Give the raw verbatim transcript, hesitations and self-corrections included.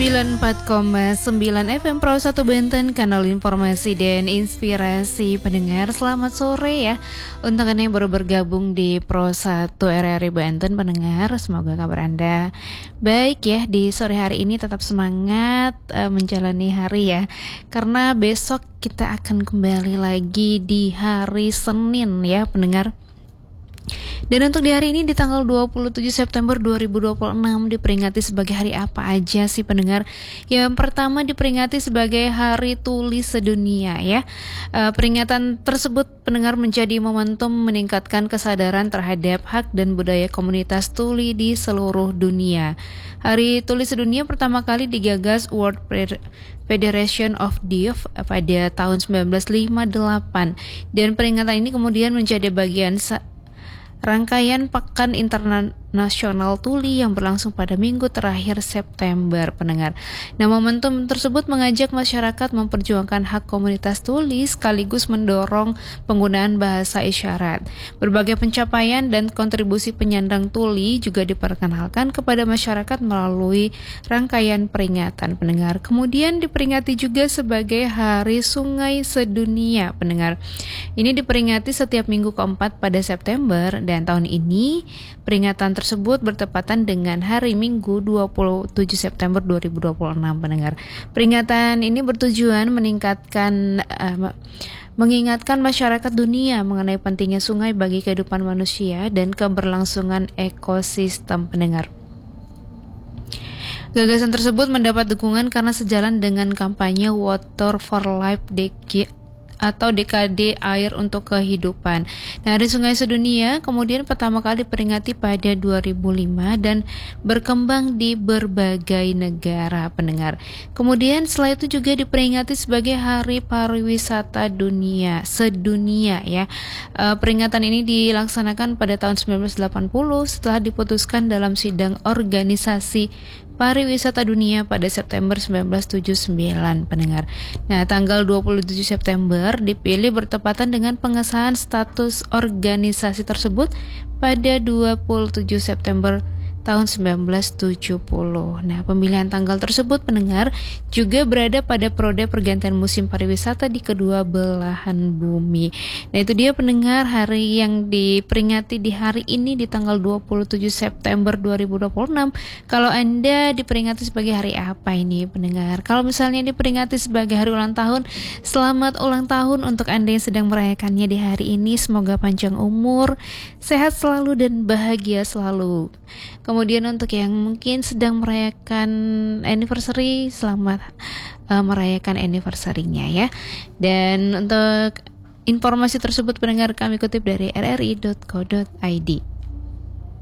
sembilan puluh empat koma sembilan F M Pro satu Banten, kanal informasi dan inspirasi pendengar. Selamat sore ya untuk Anda yang baru bergabung di Pro satu R R I Banten pendengar. Semoga kabar Anda baik ya di sore hari ini, tetap semangat uh, menjalani hari ya. Karena besok kita akan kembali lagi di hari Senin ya pendengar. Dan untuk di hari ini di tanggal dua puluh tujuh September dua ribu dua puluh enam diperingati sebagai hari apa aja sih pendengar? Yang pertama diperingati sebagai Hari Tuli Sedunia ya. E, peringatan tersebut pendengar menjadi momentum meningkatkan kesadaran terhadap hak dan budaya komunitas tuli di seluruh dunia. Hari Tuli Sedunia pertama kali digagas World Federation of Deaf pada tahun sembilan belas lima puluh delapan, dan peringatan ini kemudian menjadi bagian sa- rangkaian Pekan Internasional Tuli yang berlangsung pada minggu terakhir September pendengar. Nah, momentum tersebut mengajak masyarakat memperjuangkan hak komunitas tuli sekaligus mendorong penggunaan bahasa isyarat. Berbagai pencapaian dan kontribusi penyandang tuli juga diperkenalkan kepada masyarakat melalui rangkaian peringatan pendengar. Kemudian diperingati juga sebagai Hari Sungai Sedunia pendengar. Ini diperingati setiap minggu keempat pada September, dan tahun ini peringatan tersebut bertepatan dengan hari Minggu dua puluh tujuh September dua ribu dua puluh enam pendengar. Peringatan ini bertujuan meningkatkan uh, mengingatkan masyarakat dunia mengenai pentingnya sungai bagi kehidupan manusia dan keberlangsungan ekosistem pendengar. Gagasan tersebut mendapat dukungan karena sejalan dengan kampanye Water for Life D K atau D K D Air untuk Kehidupan. Nah, Hari Sungai Sedunia kemudian pertama kali diperingati pada dua ribu lima dan berkembang di berbagai negara pendengar. Kemudian setelah itu juga diperingati sebagai Hari Pariwisata Dunia sedunia ya. E, peringatan ini dilaksanakan pada tahun sembilan belas delapan puluh setelah diputuskan dalam sidang organisasi Pariwisata Dunia pada September sembilan belas tujuh puluh sembilan pendengar. Nah, tanggal dua puluh tujuh September dipilih bertepatan dengan pengesahan status organisasi tersebut pada dua puluh tujuh September tahun sembilan belas tujuh puluh. Nah, pemilihan tanggal tersebut pendengar juga berada pada periode pergantian musim pariwisata di kedua belahan bumi. Nah, itu dia pendengar hari yang diperingati di hari ini di tanggal dua puluh tujuh September dua ribu dua puluh enam. Kalau Anda diperingati sebagai hari apa ini pendengar? Kalau misalnya diperingati sebagai hari ulang tahun, selamat ulang tahun untuk Anda yang sedang merayakannya di hari ini. Semoga panjang umur, sehat selalu dan bahagia selalu. Kemudian untuk yang mungkin sedang merayakan anniversary, selamat uh, merayakan anniversary-nya ya. Dan untuk informasi tersebut pendengar kami kutip dari r r i dot co dot i d.